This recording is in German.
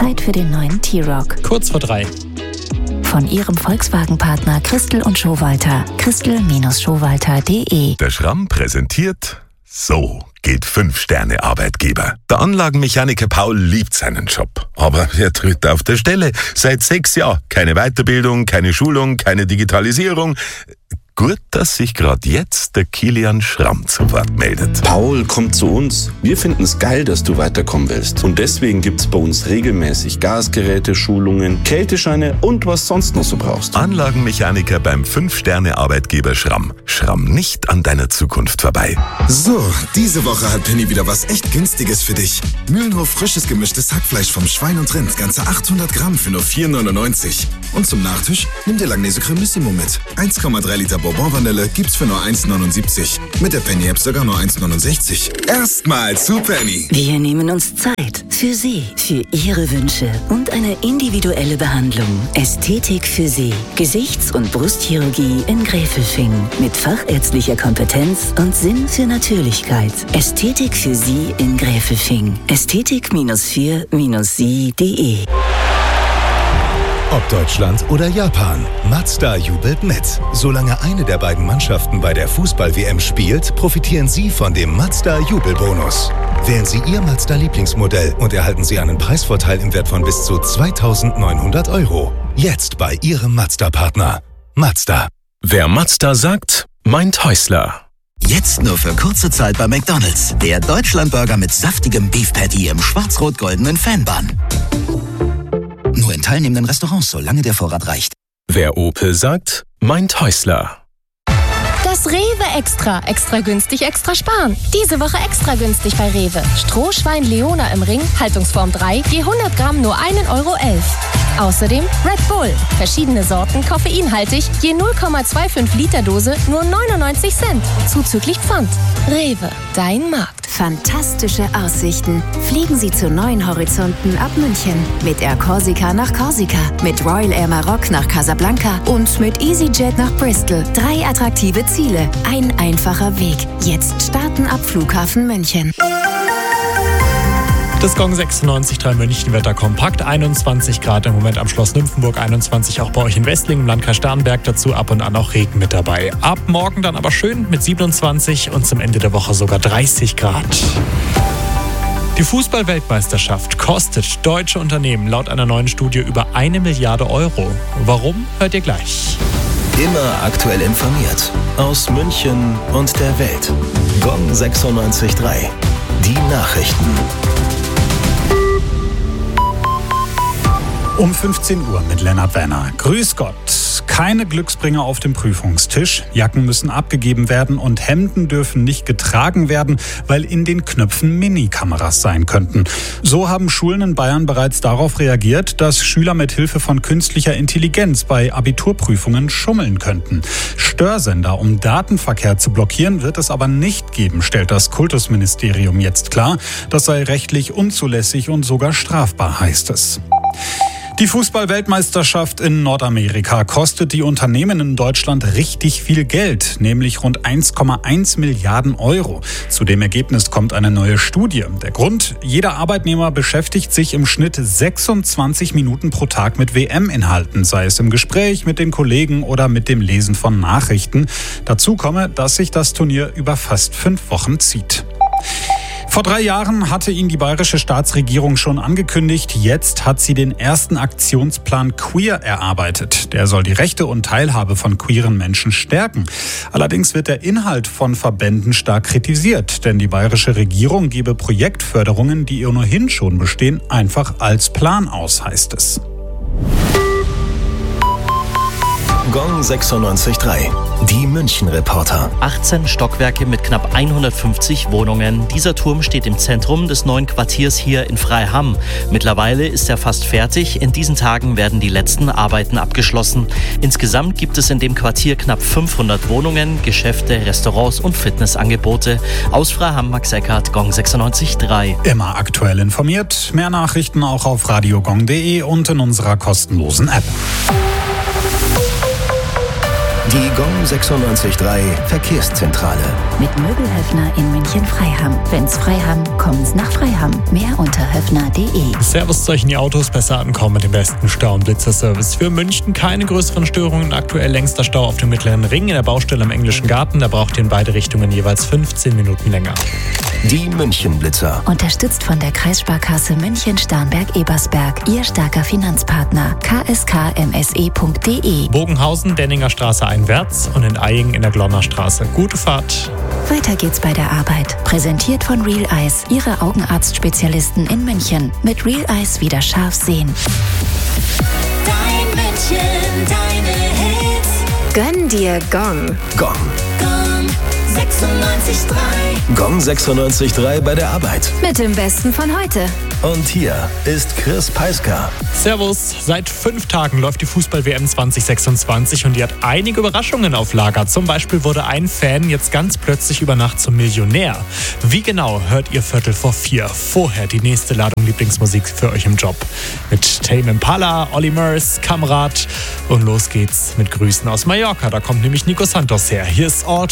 Zeit für den neuen T-Roc. Kurz vor 3. Von Ihrem Volkswagen-Partner Christel und Schowalter. Christel-Schowalter.de. Der Schramm präsentiert: So geht 5-Sterne-Arbeitgeber. Der Anlagenmechaniker Paul liebt seinen Job. Aber er tritt auf der Stelle. Seit 6 Jahren. Keine Weiterbildung, keine Schulung, keine Digitalisierung. Gut, dass sich gerade jetzt der Kilian Schramm zu Wort meldet. Paul, komm zu uns. Wir finden es geil, dass du weiterkommen willst. Und deswegen gibt's bei uns regelmäßig Gasgeräte, Schulungen, Kältescheine und was sonst noch so brauchst. Anlagenmechaniker beim 5-Sterne-Arbeitgeber Schramm. Schramm nicht an deiner Zukunft vorbei. So, diese Woche hat Penny wieder was echt Günstiges für dich. Mühlenhof frisches gemischtes Hackfleisch vom Schwein und Rind. Ganze 800 Gramm für nur 4,99. Und zum Nachtisch nimm dir Langnese Cremissimo mit. 1,3 Liter Bourbon-Vanille gibt's für nur 1,79. Mit der Penny-App sogar nur 1,69. Erstmal zu Penny. Wir nehmen uns Zeit für Sie, für Ihre Wünsche und eine individuelle Behandlung. Ästhetik für Sie. Gesichts- und Brustchirurgie in Gräfelfing. Mit fachärztlicher Kompetenz und Sinn für Natürlichkeit. Ästhetik für Sie in Gräfelfing. Ästhetik-4-sie.de. Ob Deutschland oder Japan, Mazda jubelt mit. Solange eine der beiden Mannschaften bei der Fußball-WM spielt, profitieren Sie von dem Mazda-Jubelbonus. Wählen Sie Ihr Mazda-Lieblingsmodell und erhalten Sie einen Preisvorteil im Wert von bis zu 2.900 €. Jetzt bei Ihrem Mazda-Partner. Mazda. Wer Mazda sagt, meint Häusler. Jetzt nur für kurze Zeit bei McDonald's. Der Deutschlandburger mit saftigem Beef Patty im schwarz-rot-goldenen Fanbun. Nur in teilnehmenden Restaurants, solange der Vorrat reicht. Wer Opel sagt, meint Häusler. Das Rewe Extra. Extra günstig, extra sparen. Diese Woche extra günstig bei Rewe. Strohschwein Leona im Ring, Haltungsform 3, je 100 Gramm nur 1,11 €. Außerdem Red Bull. Verschiedene Sorten, koffeinhaltig, je 0,25 Liter Dose, nur 99 Cent. Zuzüglich Pfand. Rewe, dein Markt. Fantastische Aussichten. Fliegen Sie zu neuen Horizonten ab München. Mit Air Corsica nach Korsika, mit Royal Air Maroc nach Casablanca und mit EasyJet nach Bristol. 3 attraktive Ziele, ein einfacher Weg. Jetzt starten ab Flughafen München. Das Gong 96.3 München Wetter kompakt, 21 Grad im Moment am Schloss Nymphenburg, 21 auch bei euch in Westlingen im Landkreis Starnberg, dazu ab und an auch Regen mit dabei. Ab morgen dann aber schön mit 27 und zum Ende der Woche sogar 30 Grad. Die Fußball-Weltmeisterschaft kostet deutsche Unternehmen laut einer neuen Studie über 1 Milliarde €. Warum, hört ihr gleich. Immer aktuell informiert. Aus München und der Welt. Gong 96.3. Die Nachrichten. Um 15 Uhr mit Lennart Werner. Grüß Gott. Keine Glücksbringer auf dem Prüfungstisch. Jacken müssen abgegeben werden und Hemden dürfen nicht getragen werden, weil in den Knöpfen Minikameras sein könnten. So haben Schulen in Bayern bereits darauf reagiert, dass Schüler mit Hilfe von künstlicher Intelligenz bei Abiturprüfungen schummeln könnten. Störsender, um Datenverkehr zu blockieren, wird es aber nicht geben, stellt das Kultusministerium jetzt klar. Das sei rechtlich unzulässig und sogar strafbar, heißt es. Die Fußball-Weltmeisterschaft in Nordamerika kostet die Unternehmen in Deutschland richtig viel Geld, nämlich rund 1,1 Milliarden €. Zu dem Ergebnis kommt eine neue Studie. Der Grund: Jeder Arbeitnehmer beschäftigt sich im Schnitt 26 Minuten pro Tag mit WM-Inhalten, sei es im Gespräch mit den Kollegen oder mit dem Lesen von Nachrichten. Dazu komme, dass sich das Turnier über fast 5 Wochen zieht. Vor 3 Jahren hatte ihn die bayerische Staatsregierung schon angekündigt. Jetzt hat sie den ersten Aktionsplan Queer erarbeitet. Der soll die Rechte und Teilhabe von queeren Menschen stärken. Allerdings wird der Inhalt von Verbänden stark kritisiert, denn die bayerische Regierung gebe Projektförderungen, die ohnehin schon bestehen, einfach als Plan aus, heißt es. Gong 96.3. Die München-Reporter. 18 Stockwerke mit knapp 150 Wohnungen. Dieser Turm steht im Zentrum des neuen Quartiers hier in Freiham. Mittlerweile ist er fast fertig. In diesen Tagen werden die letzten Arbeiten abgeschlossen. Insgesamt gibt es in dem Quartier knapp 500 Wohnungen, Geschäfte, Restaurants und Fitnessangebote. Aus Freiham, Max Eckert, Gong 96.3. Immer aktuell informiert. Mehr Nachrichten auch auf radiogong.de und in unserer kostenlosen App. Die GONG 96.3 Verkehrszentrale. Mit Möbelhöfner in München-Freiham. Wenn's Freiham, kommen's nach Freiham. Mehr unter höfner.de. Servus, soll ich in die Autos besser ankommen mit dem besten Stau- und Blitzerservice. Für München keine größeren Störungen. Aktuell längster Stau auf dem Mittleren Ring in der Baustelle am Englischen Garten. Da braucht ihr in beide Richtungen jeweils 15 Minuten länger. Die München-Blitzer. Unterstützt von der Kreissparkasse München-Starnberg-Ebersberg. Ihr starker Finanzpartner. kskmse.de. Bogenhausen, Denninger Straße einwärts und in Eying in der Glonner Straße. Gute Fahrt. Weiter geht's bei der Arbeit. Präsentiert von Real Eyes, Ihre Augenarztspezialisten in München. Mit Real Eyes wieder scharf sehen. Dein München, deine Hits. Gönn dir GONG. GONG. GONG 96.3. GONG 96.3 bei der Arbeit. Mit dem Besten von heute. Und hier ist Chris Peiska. Servus, seit 5 Tagen läuft die Fußball-WM 2026 und die hat einige Überraschungen auf Lager. Zum Beispiel wurde ein Fan jetzt ganz plötzlich über Nacht zum Millionär. Wie genau, hört ihr 3:45. Vorher die nächste Ladung Lieblingsmusik für euch im Job. Mit Tame Impala, Olli Murs, Kamrat und los geht's mit Grüßen aus Mallorca. Da kommt nämlich Nico Santos her. Hier ist All